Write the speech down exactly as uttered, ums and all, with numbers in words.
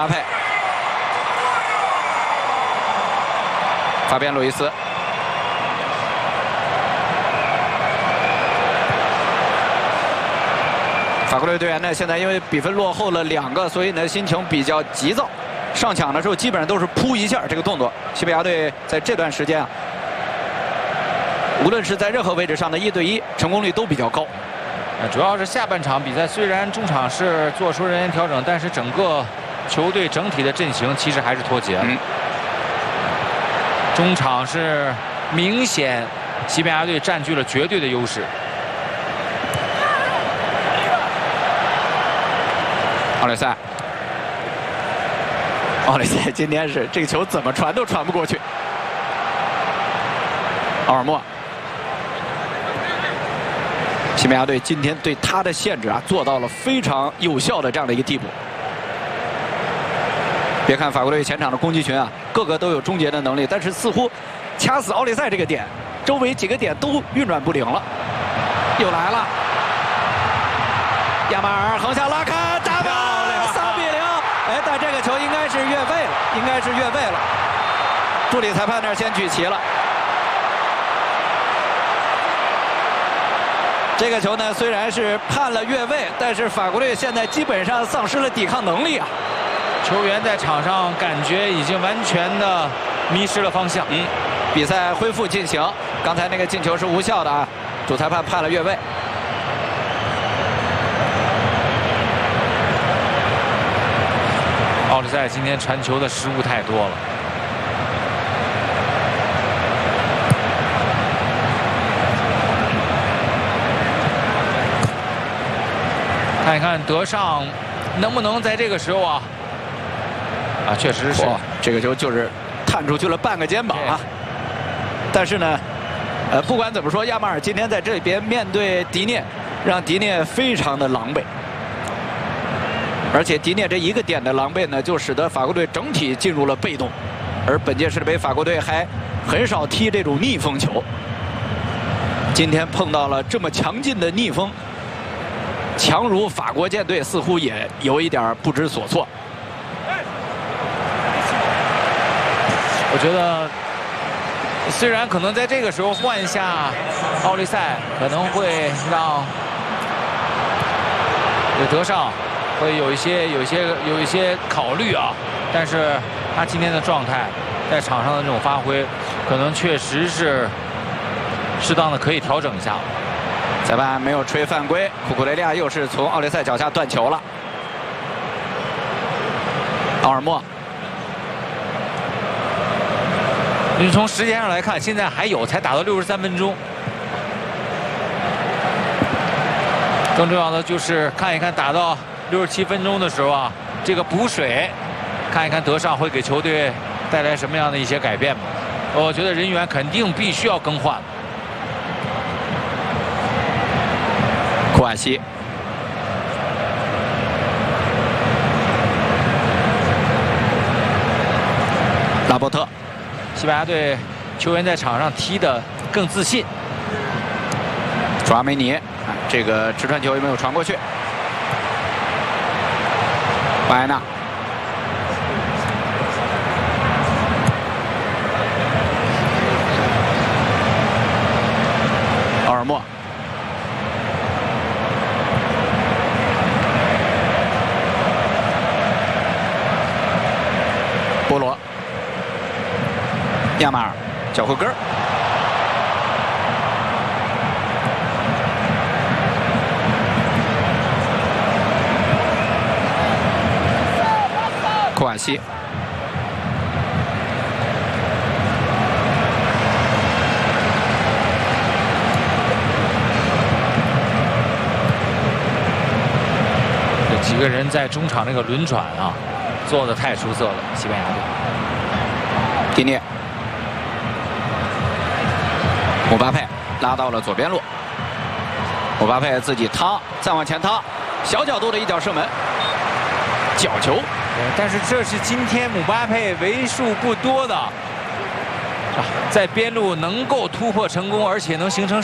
巴佩，法边路易斯。 法国队队员呢，现在因为比分落后了两个，所以呢心情比较急躁。上抢的时候基本上都是扑一下这个动作。西班牙队在这段时间啊，无论是在任何位置上的一对一成功率都比较高。 主要是下半场比赛，虽然中场是做出人员调整，但是整个球队整体的阵型其实还是脱节了。嗯、中场是明显西班牙队占据了绝对的优势。 奥雷塞，奥雷塞今天是这个球怎么传都传不过去。奥尔莫，西班牙队今天对他的限制啊做到了非常有效的这样的一个地步。别看法国队前场的攻击群啊，个个都有终结的能力，但是似乎掐死奥雷塞这个点，周围几个点都运转不灵了。又来了，亚马尔横向拉开，打板。 哎，但这个球应该是越位了，应该是越位了。助理裁判那儿先举旗了。这个球呢，虽然是判了越位，但是法国队现在基本上丧失了抵抗能力啊。 球员在场上感觉已经完全的迷失了方向。 嗯，比赛恢复进行，刚才那个进球是无效的啊，主裁判判了越位。 奥利塞今天传球的失误太多了。看一看德尚能不能在这个时候啊，啊，确实是这个球就是探出去了半个肩膀啊。但是呢，呃，不管怎么说，亚马尔今天在这边面对迪涅，让迪涅非常的狼狈。 而且迪涅这一个点的狼狈呢，就使得法国队整体进入了被动，而本届世界杯法国队还很少踢这种逆风球。今天碰到了这么强劲的逆风，强如法国舰队，似乎也有一点不知所措。 我觉得，虽然可能在这个时候换一下奥利塞，可能会让德尚。 会有一些、有一些、有一些考虑啊，但是他今天的状态，在场上的这种发挥，可能确实是适当的可以调整一下。 裁判没有吹犯规，库库雷利亚又是从奥雷塞脚下断球了。奥尔莫， 你从时间上来看，现在还有，才打到六十三分钟。 更重要的就是看一看打到六十七分钟的时候啊，这个补水，看一看德尚会给球队带来什么样的一些改变吧。我觉得人员肯定必须要更换。 库瓦西，拉波特， 西班牙队球员在场上踢得更自信。 抓梅尼。 这个直传球有没有传过去？巴埃纳，奥尔莫，波罗，亚马尔，脚后跟儿。 库瓦西， 这几个人在中场那个轮转啊，做的太出色了，西班牙队。 迪涅，姆巴佩拉到了左边路，姆巴佩自己趟，再往前趟，小角度的一脚射门。 角球， 但是这是今天姆巴佩为数不多的，在边路能够突破成功，而且能形成。